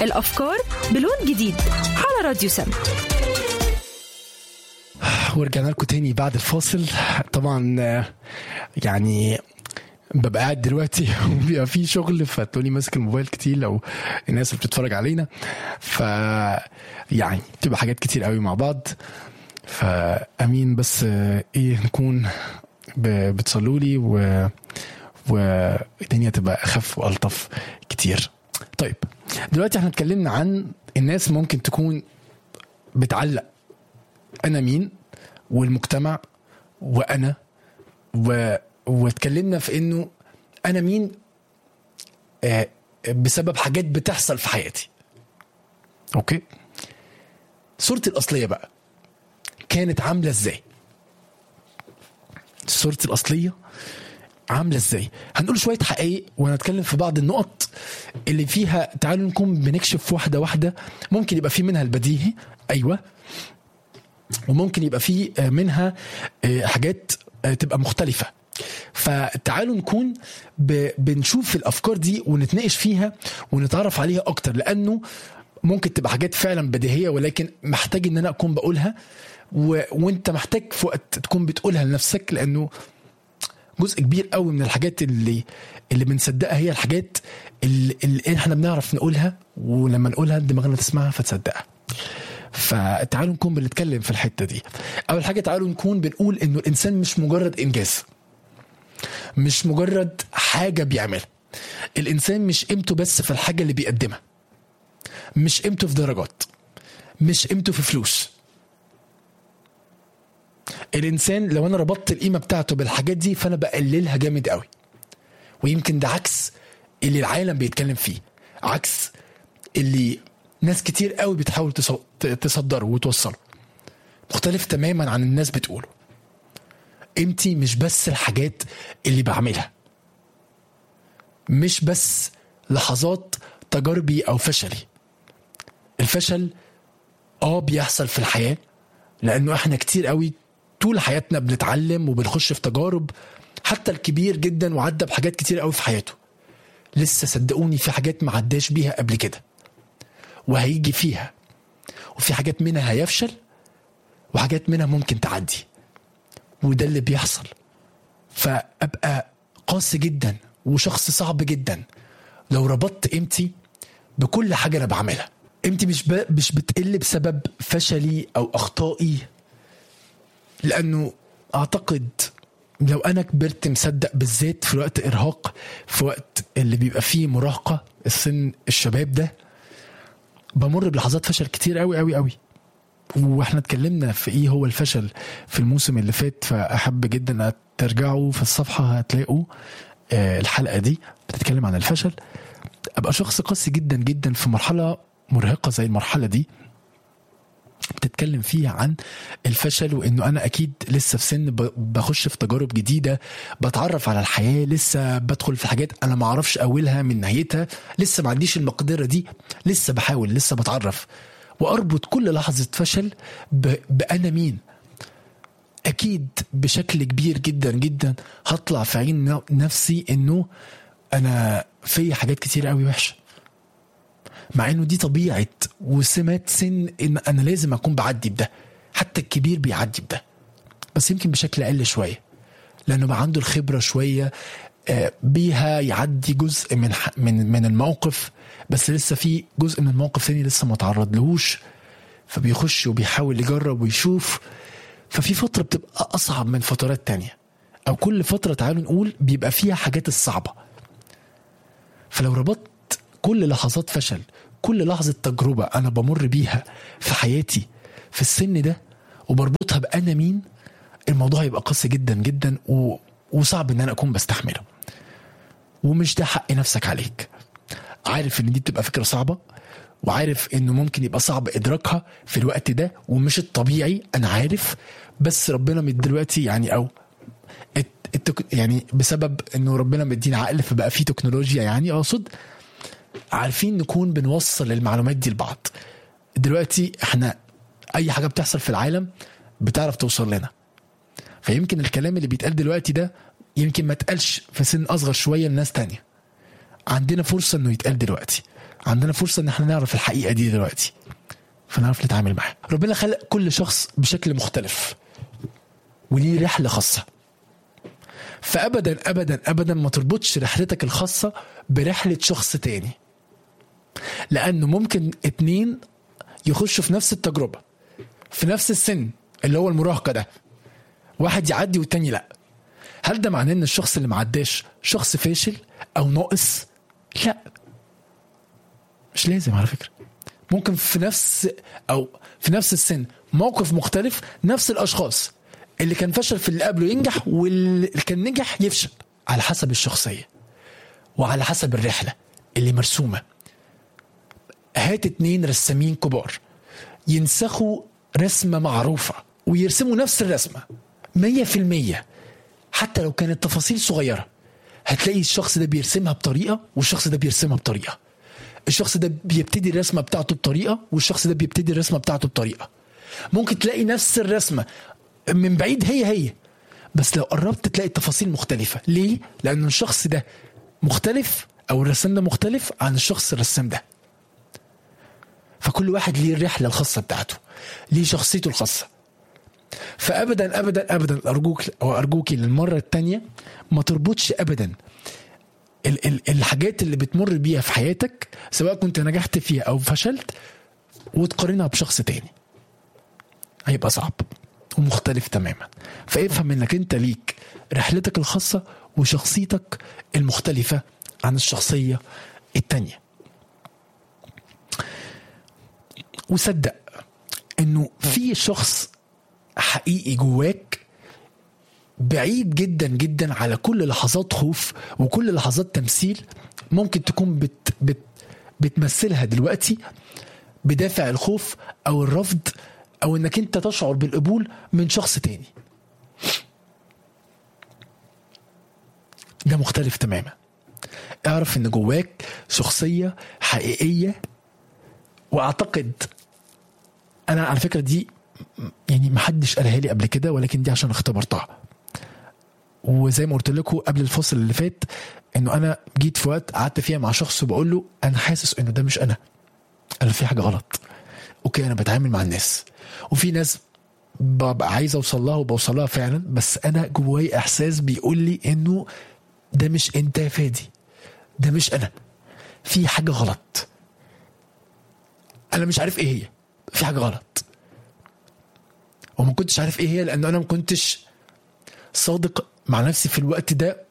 الأفكار بلون جديد على راديو سما. ورجعنا لكم تاني بعد الفاصل. طبعا يعني ببقى قاعد دلوقتي وبيبقى في شغل فتقولي ماسك الموبايل كتير لو الناس اللي بتتفرج علينا، ف يعني بتبقى حاجات كتير قوي مع بعض. فأمين بس نكون بتصلوا لي والدنيا تبقى أخف وألطف كتير. طيب دلوقتي احنا اتكلمنا عن الناس ممكن تكون بتعلق أنا مين والمجتمع وأنا واتكلمنا في إنه أنا مين بسبب حاجات بتحصل في حياتي. أوكي، صورتي الأصلية بقى كانت عاملة إزاي؟ صورتي الأصلية عاملة إزاي؟ هنقول شوية حقائق ونتكلم في بعض النقط اللي فيها تعالوا نكون بنكشف واحدة واحدة. ممكن يبقى في منها البديهي، أيوة، وممكن يبقى في منها حاجات تبقى مختلفة. فتعالوا نكون بنشوف الأفكار دي ونتناقش فيها ونتعرف عليها أكتر، لأنه ممكن تبقى حاجات فعلا بديهية ولكن محتاج إن أنا أكون بقولها وانت محتاج في وقت تكون بتقولها لنفسك، لأنه جزء كبير قوي من الحاجات اللي بنصدقها هي الحاجات اللي احنا بنعرف نقولها، ولما نقولها دماغنا تسمعها فتصدقها. فتعالوا نكون بنتكلم في الحتة دي. أول حاجة تعالوا نكون بنقول إنه الإنسان مش مجرد إنجاز، مش مجرد حاجة بيعملها. الإنسان مش قيمته بس في الحاجة اللي بيقدمها، مش قيمته في درجات، مش قيمته في فلوس. الإنسان لو أنا ربطت القيمة بتاعته بالحاجات دي فأنا بقللها جامد قوي، ويمكن ده عكس اللي العالم بيتكلم فيه، عكس اللي ناس كتير قوي بتحاول تصدره وتوصله، مختلف تماما عن الناس بتقوله. قيمتي مش بس الحاجات اللي بعملها، مش بس لحظات تجاربي أو فشلي. الفشل بيحصل في الحياة، لأنه احنا كتير قوي طول حياتنا بنتعلم وبنخش في تجارب. حتى الكبير جدا وعدى بحاجات كتير قوي في حياته، لسه صدقوني في حاجات ما عداش بيها قبل كده وهيجي فيها، وفي حاجات منها هيفشل وحاجات منها ممكن تعدي، وده اللي بيحصل. فأبقى قاسي جدا وشخص صعب جدا لو ربطت قيمتي بكل حاجة أنا بعملها. قيمتي مش بتقل بسبب فشلي أو أخطائي، لأنه أعتقد لو أنا كبرت مصدق، بالذات في وقت إرهاق، في وقت اللي بيبقى فيه مراهقة، السن الشباب ده، بمر بلحظات فشل كتير قوي قوي قوي. واحنا اتكلمنا في ايه هو الفشل في الموسم اللي فات، فأحب جدا ترجعوا في الصفحة هتلاقوا الحلقة دي بتتكلم عن الفشل. أبقى شخص قاسي جدا جدا في مرحلة مرهقة زي المرحلة دي بتتكلم فيها عن الفشل، وإنه أنا أكيد لسه في سن بخش في تجارب جديدة، بتعرف على الحياة، لسه بدخل في حاجات أنا ما أعرفش أولها من نهايتها، لسه ما عنديش المقدرة دي، لسه بحاول، لسه بتعرف، وأربط كل لحظة فشل بأنا مين. أكيد بشكل كبير جدا جدا هطلع في عين نفسي إنه أنا في حاجات كتير قوي وحشة، مع إنه دي طبيعة وسمات سن إن أنا لازم أكون بعدي بده. حتى الكبير بيعدي بده، بس يمكن بشكل أقل شوية، لأنه بقى عنده الخبرة شوية بيها يعدي جزء من الموقف، بس لسه في جزء من الموقف ثاني لسه ما تعرض لهوش، فبيخش وبيحاول يجرب ويشوف. ففي فترة بتبقى أصعب من فترات تانية، أو كل فترة تعالوا نقول بيبقى فيها حاجات الصعبة. فلو ربطت كل لحظات فشل، كل لحظة تجربة أنا بمر بيها في حياتي في السن ده، وبربطها بأنا مين، الموضوع يبقى قاسي جدا جدا وصعب إن أنا أكون بستحمله. ومش ده حق نفسك عليك. عارف إن دي بتبقى فكرة صعبة، وعارف إنه ممكن يبقى صعب إدراكها في الوقت ده ومش الطبيعي، أنا عارف، بس ربنا من دلوقتي يعني أو يعني بسبب إنه ربنا مدينا عقل فبقى فيه تكنولوجيا، يعني أقصد عارفين نكون بنوصل المعلومات دي لبعض. دلوقتي احنا اي حاجة بتحصل في العالم بتعرف توصل لنا، فيمكن الكلام اللي بيتقال دلوقتي ده يمكن ما تقالش في سن اصغر شوية لناس تانية، عندنا فرصة انه يتقال دلوقتي عندنا فرصة ان احنا نعرف الحقيقة دي دلوقتي، فنعرف نتعامل معها. ربنا خلق كل شخص بشكل مختلف وليه رحلة خاصة، فأبدا أبدا أبدا ما تربطش رحلتك الخاصة برحلة شخص تاني، لأنه ممكن 2 يخشوا في نفس التجربة في نفس السن اللي هو المراهقة ده، واحد يعدي والتاني لأ. هل ده معناه ان الشخص اللي معداش شخص فاشل أو ناقص؟ لا، مش لازم على فكرة. ممكن في نفس السن موقف مختلف، نفس الأشخاص، اللي كان فشل في اللي قبله ينجح واللي كان نجح يفشل، على حسب الشخصية وعلى حسب الرحلة اللي مرسومة. هات 2 رسامين كبار ينسخوا رسمة معروفة ويرسموا نفس الرسمة 100%، حتى لو كانت تفاصيل صغيرة، هتلاقي الشخص ده بيرسمها بطريقة والشخص ده بيرسمها بطريقة. الشخص ده بيبتدي الرسمة بتاعته بطريقة والشخص ده بيبتدي الرسمة بتاعته بطريقة. ممكن تلاقي نفس الرسمة من بعيد هي، بس لو قربت تلاقي التفاصيل مختلفة. ليه؟ لأن الشخص ده مختلف أو الرسام ده مختلف عن الشخص الرسام ده. فكل واحد ليه الرحلة الخاصة بتاعته، ليه شخصيته الخاصة. فأبدا أبدا أبدا أرجوك للمرة التانية ما تربطش أبدا الحاجات اللي بتمر بيها في حياتك، سواء كنت نجحت فيها أو فشلت، وتقارنها بشخص تاني. هيبقى صعب ومختلف تماما. فافهم انك انت ليك رحلتك الخاصة وشخصيتك المختلفة عن الشخصية التانية. وصدق انه في شخص حقيقي جواك بعيد جدا جدا على كل لحظات خوف وكل لحظات تمثيل ممكن تكون بتمثلها دلوقتي بدافع الخوف او الرفض او انك انت تشعر بالقبول من شخص تاني. ده مختلف تماما. اعرف ان جواك شخصية حقيقية، واعتقد انا على فكرة دي يعني محدش قالها لي قبل كده، ولكن دي عشان اختبرتها. وزي ما قلت لكم قبل الفصل اللي فات انه انا جيت في وقت قعدت فيها مع شخص وبقول له انا حاسس انه ده مش انا في حاجة غلط. اوكي، انا بتعامل مع الناس وفي ناس ببقى عايز اوصل لها وبوصل لها فعلا، بس انا جواي احساس بيقول لي انه ده مش انت يا فادي، ده مش انا، في حاجة غلط، انا مش عارف ايه هي، في حاجة غلط. وما كنتش عارف ايه هي لانه انا ما كنتش صادق مع نفسي في الوقت ده،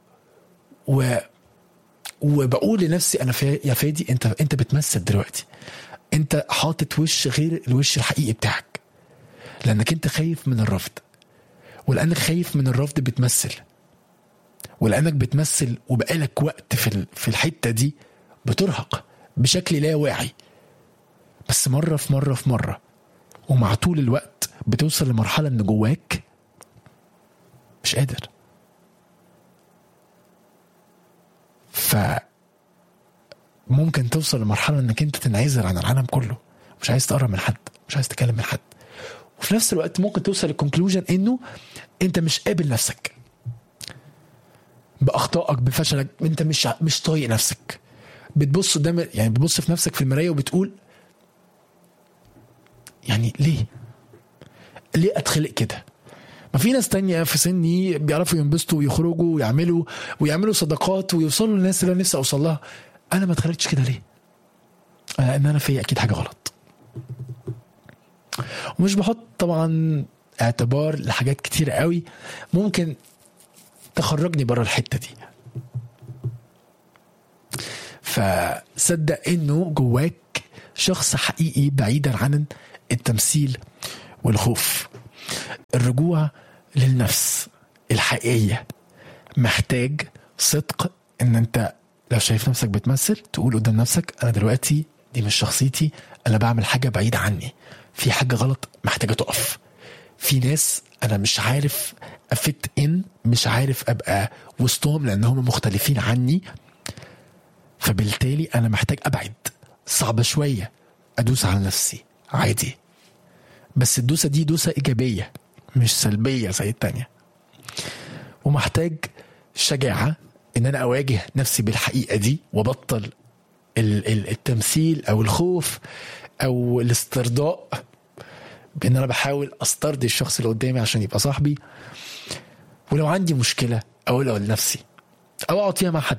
وبقول لنفسي انا يا فادي انت بتمثل دلوقتي، انت حاطط وش غير الوش الحقيقي بتاعك، لانك انت خايف من الرفض، ولانك خايف من الرفض بتمثل، ولانك بتمثل وبقالك وقت في الحتة دي بترهق بشكل لا واعي، بس مرة في مرة في مرة ومع طول الوقت بتوصل لمرحلة ان جواك مش قادر. ممكن توصل لمرحلة انك انت تنعزل عن العالم كله، مش عايز تقرب من حد، مش عايز تكلم من حد. وفي نفس الوقت ممكن توصل للكونكلوجن انه انت مش قابل نفسك باخطائك بفشلك، انت مش طايق نفسك، بتبص قدام يعني بتبص في نفسك في المراية وبتقول يعني ليه اتخلق كده؟ ما في ناس تانية في سني بيعرفوا ينبسطوا ويخرجوا ويعملوا صداقات ويوصلوا للناس اللي انا نفسي اوصل لها. انا ما اتخلقتش كده ليه؟ ان انا في اكيد حاجة غلط. ومش بحط طبعا اعتبار لحاجات كتير قوي ممكن تخرجني برا الحتة دي. فصدق انه جواك شخص حقيقي بعيدا عن التمثيل والخوف. الرجوع للنفس الحقيقية محتاج صدق، ان انت لو شايف نفسك بتمثل تقول قدام نفسك انا دلوقتي دي مش شخصيتي، انا بعمل حاجة بعيدة عني، في حاجة غلط محتاجة تقف، في ناس انا مش عارف مش عارف ابقى وسطهم لانهم مختلفين عني، فبالتالي انا محتاج ابعد. صعبة شوية ادوس على نفسي عادي، بس الدوسة دي دوسة ايجابية مش سلبية زي التانية. ومحتاج شجاعة ان انا اواجه نفسي بالحقيقة دي وبطل التمثيل او الخوف او الاسترضاء، بان انا بحاول استرضي الشخص اللي قدامي عشان يبقى صاحبي. ولو عندي مشكلة اقولها لنفسي او اقعد فيها مع حد.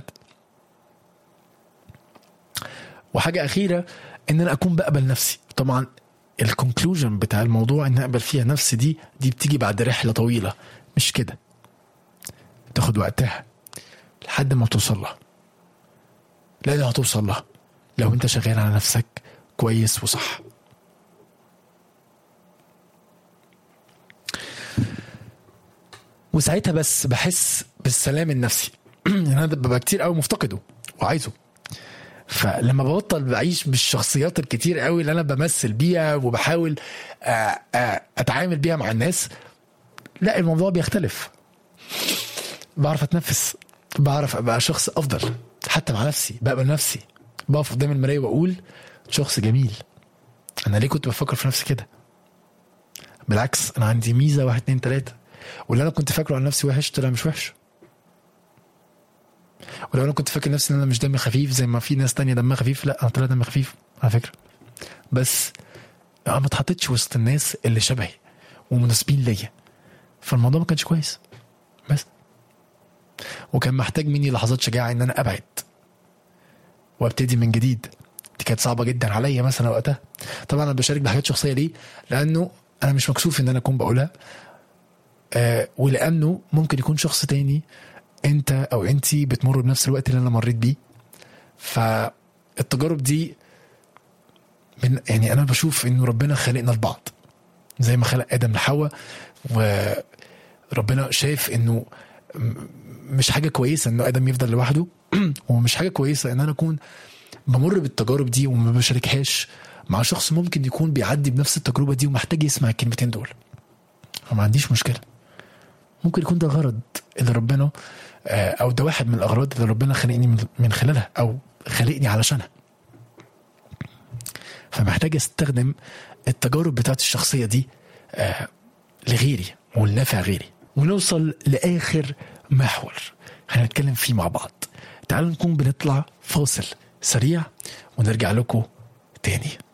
وحاجة اخيرة ان انا اكون بقبل نفسي. طبعا الكونكلوجن بتاع الموضوع ان اقبل فيها نفسي دي بتيجي بعد رحلة طويلة، مش كده، تاخد وقتها لحد ما توصل لها، لأنها هتوصل لها لو انت شغال على نفسك كويس وصح. وساعتها بس بحس بالسلام النفسي. انا ببقى كتير قوي مفتقده وعايزه. فلما ببطل بعيش بالشخصيات الكتير قوي اللي انا بمثل بيها وبحاول اتعامل بيها مع الناس، لا الموضوع بيختلف. بعرف اتنفس، بعرف ابقى شخص افضل حتى مع نفسي، بقبل نفسي، بقف قدام المراية واقول شخص جميل. انا ليه كنت بفكر في نفسي كده؟ بالعكس انا عندي ميزة 1 2 3، واللي انا كنت فاكره عن نفسي وحش طلع مش وحش. ولو انا كنت فاكر نفسي ان انا مش دمي خفيف زي ما في ناس تانية دمها خفيف، لا انا طلع دمي خفيف على فكرة. بس انا ما اتحطيتش وسط الناس اللي شبهي ومناسبين ليا، فالموضوع ما كانش كويس. بس وكان محتاج مني لحظات شجاعة ان انا ابعد وابتدي من جديد. دي كانت صعبة جدا عليا مثلا وقتها. طبعا انا بشارك بحاجات شخصية ليه؟ لانه انا مش مكسوف ان انا اكون بقولها، ولانه ممكن يكون شخص تاني انت او انتي بتمر بنفس الوقت اللي انا مريت بيه. فالتجارب دي يعني انا بشوف انه ربنا خلقنا لبعض زي ما خلق ادم لحواء، وربنا شايف انه مش حاجة كويسة انه ادم يفضل لوحده، ومش حاجة كويسة ان انا اكون بمر بالتجارب دي وما بشاركهاش مع شخص ممكن يكون بيعدي بنفس التجربة دي ومحتاج يسمع الكلمتين دول. فما عنديش مشكلة، ممكن يكون ده غرض اللي ربنا او ده واحد من الاغراض اللي ربنا خلقني من خلالها او خلقني علشانها. فمحتاج استخدم التجارب بتاعت الشخصية دي لغيري ولنفع غيري. ونوصل لآخر محور هنتكلم فيه مع بعض. تعالوا نكون بنطلع فاصل سريع ونرجع لكم تاني.